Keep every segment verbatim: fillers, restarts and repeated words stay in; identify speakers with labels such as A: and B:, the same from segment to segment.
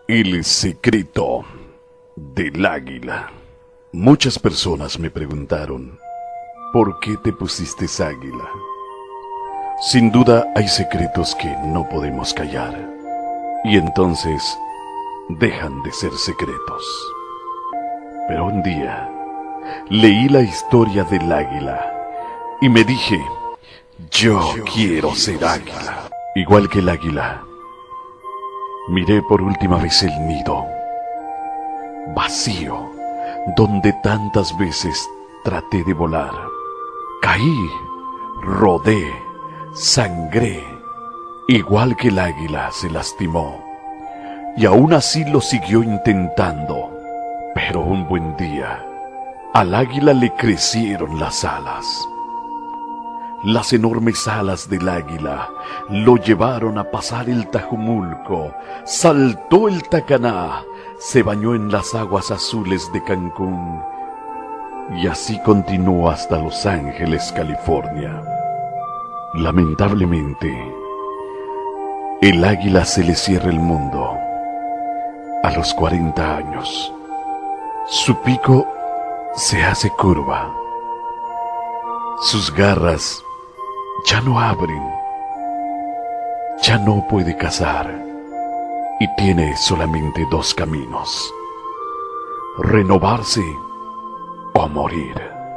A: El secreto del águila. Muchas personas me preguntaron, ¿por qué te pusiste águila? Sin duda hay secretos que no podemos callar, y entonces dejan de ser secretos. Pero un día leí la historia del águila y me dije, yo quiero ser águila. Igual que el águila, miré por última vez el nido, vacío, donde tantas veces traté de volar. Caí, rodé, sangré, igual que el águila se lastimó, y aún así lo siguió intentando. Pero un buen día, al águila le crecieron las alas. Las enormes alas del águila lo llevaron a pasar el Tajumulco, saltó el Tacaná, se bañó en las aguas azules de Cancún y así continuó hasta Los Ángeles, California. Lamentablemente, el águila se le cierra el mundo a los cuarenta años. Su pico se hace curva, sus garras ya no abren, ya no puede cazar y tiene solamente dos caminos: renovarse o morir.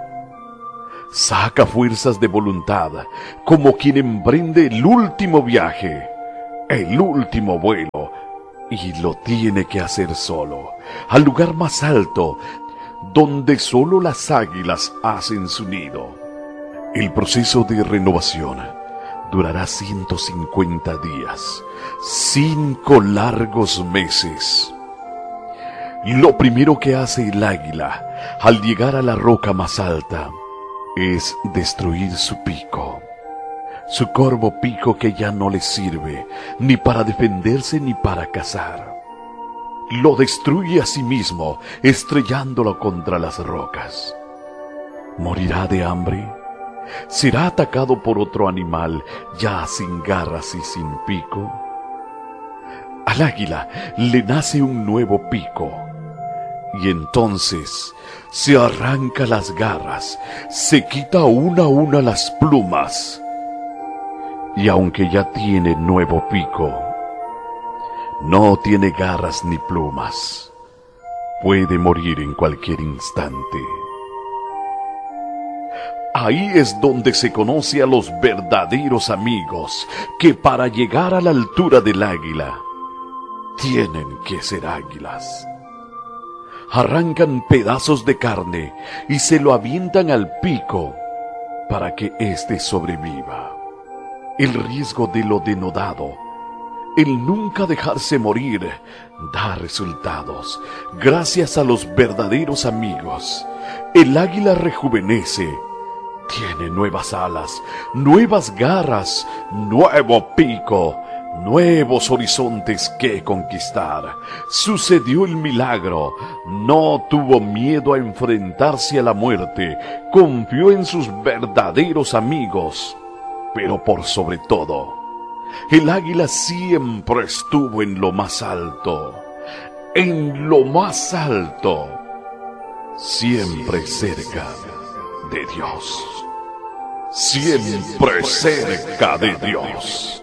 A: Saca fuerzas de voluntad como quien emprende el último viaje, el último vuelo, y lo tiene que hacer solo, al lugar más alto, donde solo las águilas hacen su nido. El proceso de renovación durará ciento cincuenta días, cinco largos meses. Lo primero que hace el águila al llegar a la roca más alta es destruir su pico, su corvo pico que ya no le sirve ni para defenderse ni para cazar. Lo destruye a sí mismo, estrellándolo contra las rocas. ¿Morirá de hambre? ¿Será atacado por otro animal ya sin garras y sin pico? Al águila le nace un nuevo pico y entonces se arranca las garras, se quita una a una las plumas y aunque ya tiene nuevo pico, no tiene garras ni plumas, puede morir en cualquier instante. Ahí es donde se conoce a los verdaderos amigos, que para llegar a la altura del águila, tienen que ser águilas. Arrancan pedazos de carne y se lo avientan al pico para que éste sobreviva. El riesgo de lo denodado, el nunca dejarse morir, da resultados. Gracias a los verdaderos amigos, el águila rejuvenece. Tiene nuevas alas, nuevas garras, nuevo pico, nuevos horizontes que conquistar. Sucedió el milagro, no tuvo miedo a enfrentarse a la muerte, confió en sus verdaderos amigos. Pero por sobre todo, el águila siempre estuvo en lo más alto, en lo más alto, siempre cerca de Dios. Siempre cerca de Dios.